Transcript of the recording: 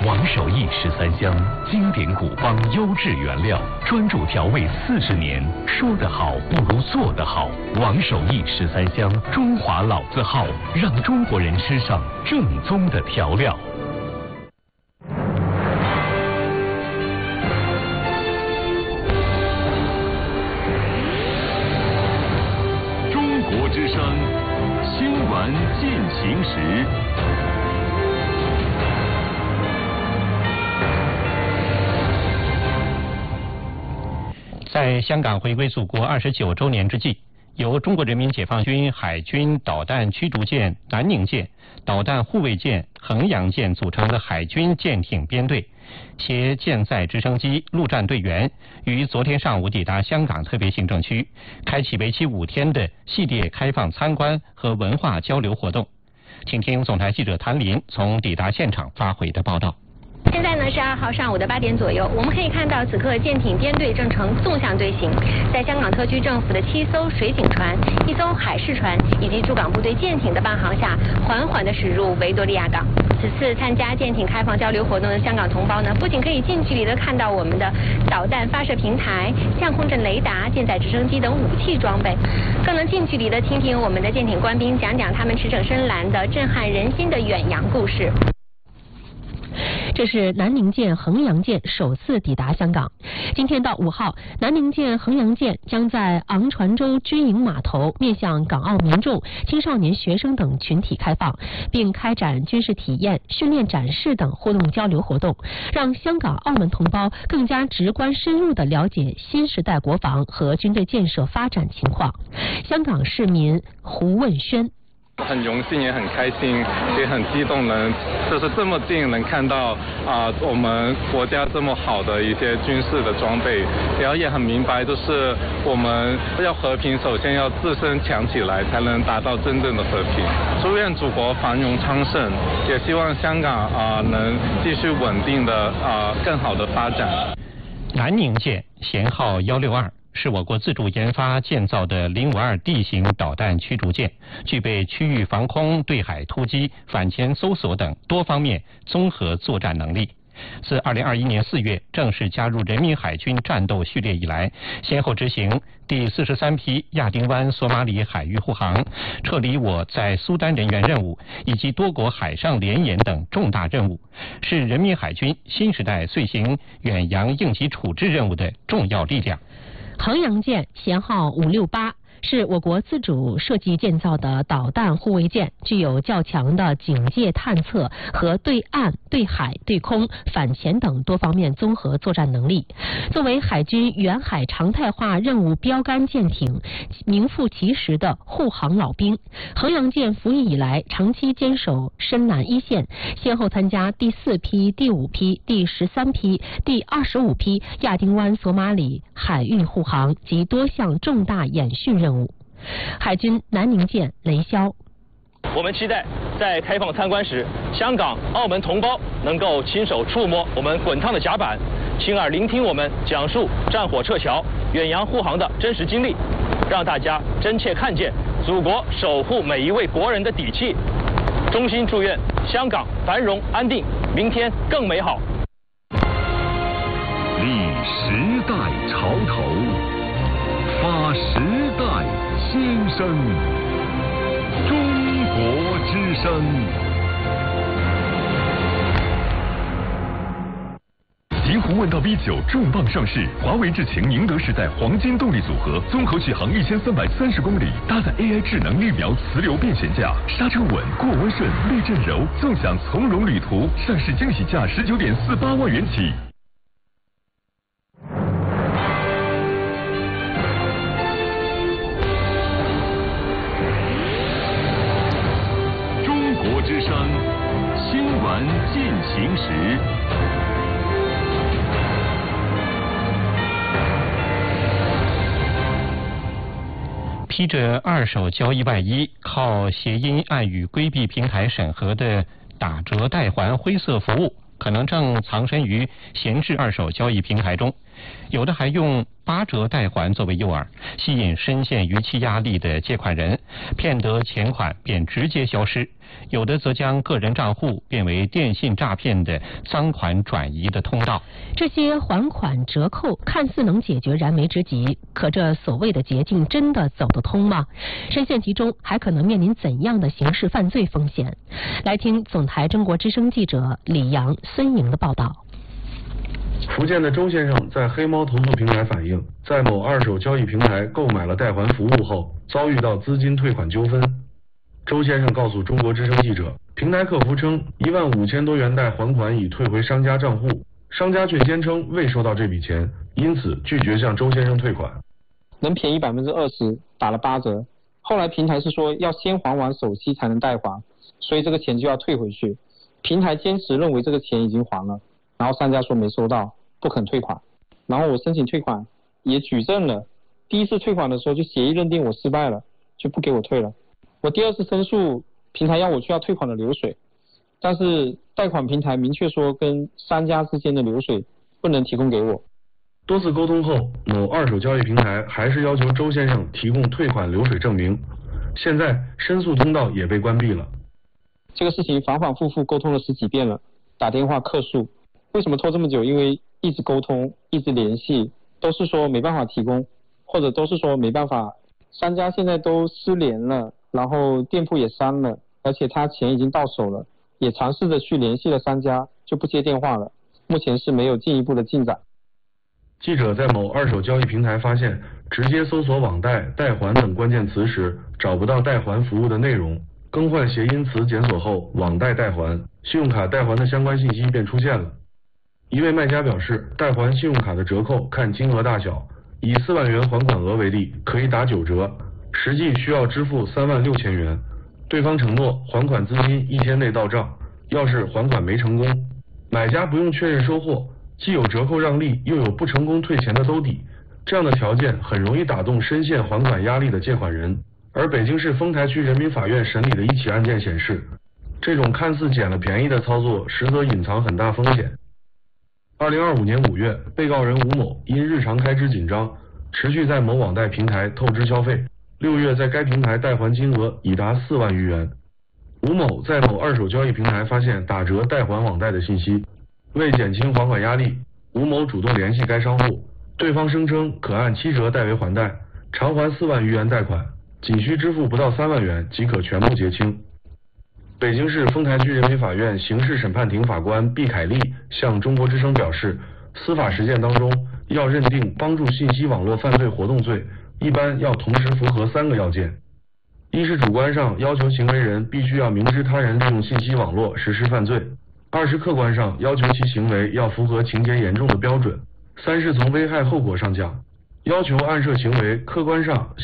王守义13香，经典古方优质原料，专注调味40年。说得好不如做得好。王守义13香，中华老字号，让中国人吃上正宗的调料。 中国之声，新闻进行时。 在香港回归祖国29周年之际，由中国人民解放军海军导弹驱逐舰南宁舰、导弹护卫舰衡阳舰组成的海军舰艇编队，携舰载直升机、陆战队员，于昨天上午抵达香港特别行政区，开启为期5天的系列开放参观和文化交流活动。请听总台记者谭林从抵达现场发回的报道。 现在呢是2号上午的8点左右，我们可以看到此刻舰艇编队正呈纵向队形，在香港特区政府的7艘水警船、1艘海事船以及驻港部队舰艇的伴航下，缓缓地驶入维多利亚港。此次参加舰艇开放交流活动的香港同胞呢，不仅可以近距离地看到我们的导弹发射平台、相控阵雷达、舰载直升机等武器装备，更能近距离地听听我们的舰艇官兵讲讲他们驰骋深蓝的震撼人心的远洋故事。 这是南宁舰、衡阳舰首次抵达香港。今天到5号，南宁舰、衡阳舰将在昂船洲军营码头面向港澳民众、青少年学生等群体开放，并开展军事体验、训练展示等互动交流活动，让香港、澳门同胞更加直观深入地了解新时代国防和军队建设发展情况。香港市民胡问轩。 很荣幸，也很开心，也很激动，就是这么近能看到我们国家这么好的一些军事的装备，然后也很明白，就是我们要和平，首先要自身强起来，才能达到真正的和平。祝愿祖国繁荣昌盛，也希望香港能继续稳定的更好的发展。 南宁舰舷号162。是我国自主研发建造的052 D 型导弹驱逐舰，具备区域防空、对海突击、反潜搜索等多方面综合作战能力。自2021年4月正式加入人民海军战斗序列以来，先后执行第43批亚丁湾索马里海域护航、撤离我在苏丹人员任务以及多国海上联演等重大任务，是人民海军新时代遂行远洋应急处置任务的重要力量。 衡阳舰舷号568是我国自主设计建造的导弹护卫舰，具有较强的警戒探测和对岸、对海、对空、反潜等多方面综合作战能力。作为海军远海常态化任务标杆舰艇，名副其实的护航老兵，衡阳舰服役以来长期坚守深蓝一线，先后参加第4批、第5批、第13批、第25批亚丁湾索马里海域护航及多项重大演训任务。海军南宁舰雷霄， 我们期待在开放参观时，香港、澳门同胞能够亲手触摸我们滚烫的甲板，亲耳聆听我们讲述战火撤侨、远洋护航的真实经历，让大家真切看见祖国守护每一位国人的底气。衷心祝愿香港繁荣安定，明天更美好。 立时代潮头，发时代新生，中国之声。 极狐问道 V9 重磅上市，华为智擎宁德时代黄金动力组合，综合续航1330公里，搭载 AI 智能绿苗磁流变悬架，刹车稳，过弯顺，滤震柔，纵享从容旅途。上市惊喜价19.48万元起。 中国之声，新闻进行时。 披着二手交易外衣，靠谐音暗语规避平台审核的打折代还灰色服务，可能正藏身于闲置二手交易平台中。 有的还用8折贷还作为诱饵，吸引深陷逾期压力的借款人，骗得钱款便直接消失；有的则将个人账户变为电信诈骗的赃款转移的通道。 这些还款折扣看似能解决燃眉之急，可这所谓的捷径真的走得通吗？深陷其中还可能面临怎样的刑事犯罪风险？来听总台中国之声记者李阳、孙莹的报道。 福建的周先生在黑猫投诉平台反映，在某二手交易平台购买了贷还服务后，遭遇到资金退款纠纷。周先生告诉中国之声记者，平台客服称15000多元贷还款已退回商家账户，商家却坚称未收到这笔钱，因此拒绝向周先生退款。 能便宜20%，打了8折。后来平台是说要先还完首期才能贷还，所以这个钱就要退回去。平台坚持认为这个钱已经还了。然后商家说没收到，不肯退款，然后我申请退款，也举证了。第一次退款的时候就协议认定我失败了，就不给我退了。我第二次申诉，平台要我去要退款的流水，但是贷款平台明确说跟商家之间的流水不能提供给我。 多次沟通后，某二手交易平台还是要求周先生提供退款流水证明，现在申诉通道也被关闭了。 这个事情反反复复沟通了10几遍了，打电话客诉。为什么拖这么久？因为一直沟通，一直联系，都是说没办法提供，或者都是说没办法。商家现在都失联了，然后店铺也删了，而且他钱已经到手了，也尝试着去联系了商家，就不接电话了。目前是没有进一步的进展。 记者在某二手交易平台发现，直接搜索网贷、贷还等关键词时，找不到贷还服务的内容。更换谐音词检索后，网贷贷还、信用卡贷还的相关信息便出现了。一位卖家表示，贷还信用卡的折扣看金额大小，以4万元还款额为例，可以打9折，实际需要支付36000元。对方承诺还款资金1天内到账，要是还款没成功，买家不用确认收货，既有折扣让利，又有不成功退钱的兜底，这样的条件很容易打动深陷还款压力的借款人。而北京市丰台区人民法院审理的一起案件显示，这种看似捡了便宜的操作，实则隐藏很大风险。2025年5月，被告人吴某因日常开支紧张，持续在某网贷平台透支消费，6月在该平台贷还金额已达4万余元。吴某在某二手交易平台发现打折贷还网贷的信息，为减轻还款压力，吴某主动联系该商户，对方声称可按7折代为还贷，偿还4万余元贷款，仅需支付不到3万元即可全部结清。北京市丰台区人民法院刑事审判庭法官毕凯丽向中国之声表示，司法实践当中要认定帮助信息网络犯罪活动罪，一般要同时符合3个要件：一是主观上要求行为人必须要明知他人利用信息网络实施犯罪；二是客观上要求其行为要符合情节严重的标准；三是从危害后果上讲，要求案涉行为客观上